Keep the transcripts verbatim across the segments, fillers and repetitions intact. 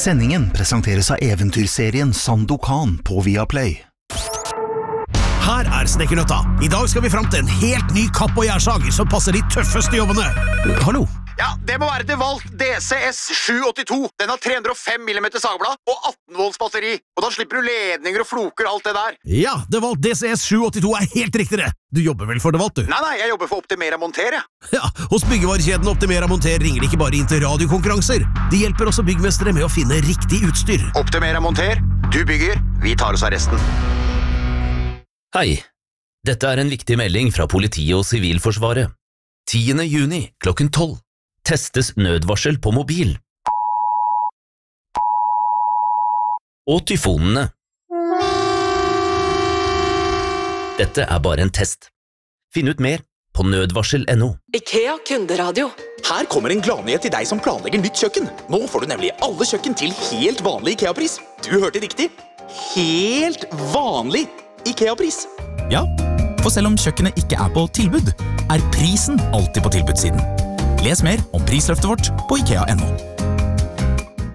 Sendingen presenteres av eventyrserien Sandokan på Viaplay. Her er Snekkernøtta. I dag skal vi frem til en helt ny kapp- og jærsag som passer de tøffeste jobbene. Hallo? Ja, det må være DeWalt D C S sju åttito. Den har tre hundre og fem millimeter sagblad og atten volts batteri. Og da slipper du ledninger og floker og alt det der. Ja, DeWalt D C S sju åttito er helt riktig det. Du jobber vel for DeWalt, du? Nei, nei, jeg jobber for Optimera Monter, jeg. Ja, hos byggevarekjeden Optimera Monter ringer de ikke bare inn til radiokonkurranser. De hjelper også byggmestere med å finne riktig utstyr. Optimera Monter, du bygger, vi tar oss av resten. Hei, dette er en viktig melding fra politiet og Sivilforsvaret. tiende juni klokken tolv. Testes nødvarsel på mobil. Og tyfonene. Dette er bare en test. Finn ut mer på nødvarsel punktum no. IKEA kunderadio. Her kommer en gladnyhet til deg som planlegger nytt kjøkken. Nå får du nemlig alle kjøkken til helt vanlig IKEA-pris. Du hørte riktig. Helt vanlig IKEA-pris. Ja, for selv om kjøkkenet ikke er på tilbud, er prisen alltid på tilbudssiden. Les mer om prisløftet vårt på ikea punktum no.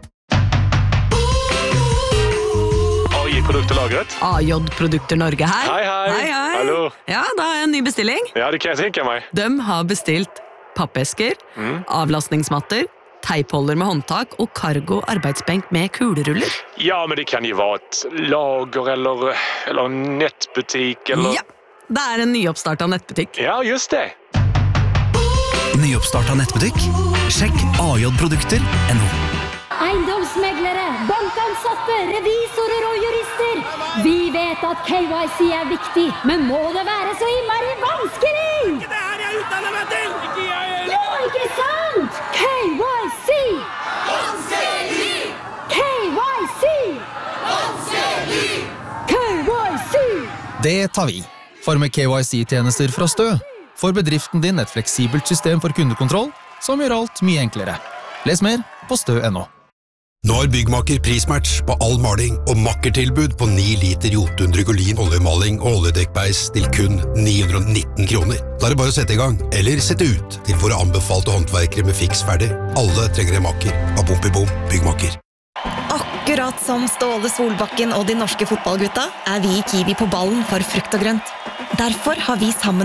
A J-produkterlagret. A J-produkter Norge her. Hei, hei. Hei, hei. Hallo. Ja, da har jeg en ny bestilling. Ja, det kan jeg tenke meg. De har bestilt pappesker, Mm. avlastningsmatter, teipholder med håndtak og cargo arbeidsbenk med kuleruller. Ja, men det kan jo være et lager eller, eller en nettbutikk eller... Ja, det er en nyoppstartet nettbutikk. Ja, just det. Nyoppstartet nettbutikk? Sjekk A J-produkter punktum no. Eiendomsmeglere, bankansatte, revisorer og jurister. Vi vet at K Y C er viktig, men må det være så innmari vanskelig? Ikke det her jeg utdanner meg til! Ikke jeg heller! Jo, ikke sant? K Y C! Vanskelig! K Y C! Vanskelig! K Y C! Det tar vi. For med K Y C-tjenester fra Stø får bedriften din et fleksibelt system for kundekontroll som gjør alt mye enklere. Les mer på stø punktum no. Nå har Byggmaker prismatch på all maling og makkertilbud på ni liter Jotun Drygolin oljemaling og oljedekkbeis til kun ni hundre og nitten kroner. Da er det bare å sette i gang, eller sette ut til våre anbefalte håndverkere med fiks ferdig. Alle trenger en makker av Bom i Bom Byggmaker. Akkurat som Ståle Solbakken og de norske fotballgutta er vi i Kiwi på ballen for frukt og grønt. Derfor har vi sammen